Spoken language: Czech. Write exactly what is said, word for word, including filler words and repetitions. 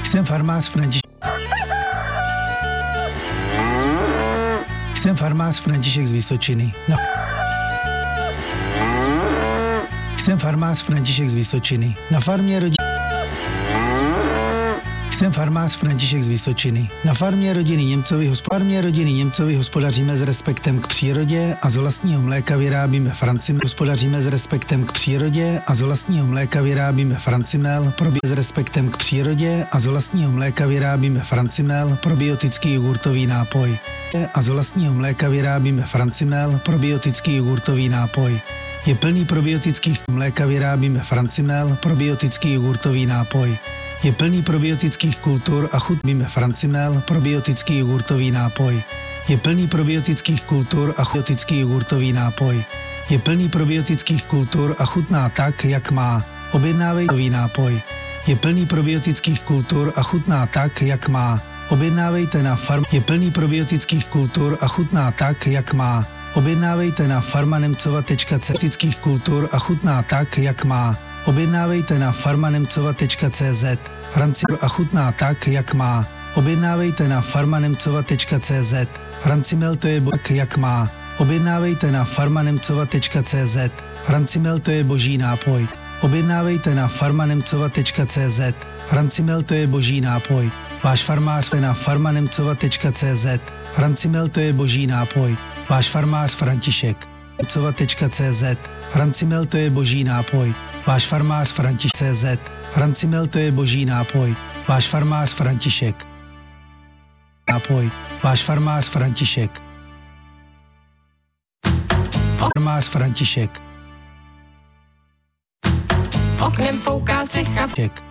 Jsem farmář František. Jsem farmář František z Vysočiny. No. Jsem farmář František z Vysočiny. Na farmě rodiny. Jsem farmář František z Vysočiny. Na farmě rodiny Němcovy, farmě rodiny Němcovy hospodaříme s respektem k přírodě a z vlastního mléka vyrábíme francimel. Hospodaříme s respektem k přírodě a z vlastního mléka vyrábíme francimel. Probí s respektem k přírodě a z vlastního mléka vyrábíme francimel, probiotický jogurtový nápoj. A z vlastního mléka vyrábíme francimel, probiotický jogurtový nápoj. Je plný probiotických mléka vyrábíme francimel, probiotický jogurtový nápoj. Je plný probiotických kultur a chutníme francimel, probiotický jogurtový nápoj. Je plný probiotických kultur a probiotický jogurtový nápoj. Je plný probiotických kultur a chutná tak, jak má. Objednávej nový nápoj. Je plný probiotických kultur a chutná tak, jak má. Objednávejte na farm. Je plný probiotických kultur a chutná tak, jak má. Objednávejte na farmanemcova tečka cé zet kultur a chutná tak, jak má. Objednávejte na farmanemcova tečka cé zet. Francimel a chutná tak, jak má. Objednávejte na farmanemcova tečka cé zet. Francimel to je tak, jak má. Objednávejte na farmanemcova tečka cé zet. Francimel to je boží nápoj. Objednávejte na farmanemcova tečka cé zet. Francimel to je boží nápoj. Váš farmář na farmanemcova tečka cé zet. Francimel to je boží nápoj. Váš farmář František. Nemcova tečka cé zet. Francimel to je boží nápoj. Váš farmář František tečka cé zet. Francimel to je boží nápoj. Váš farmář František. Nápoj. Váš farmář František. Farmář František. Oknem fouká střecha. Ček.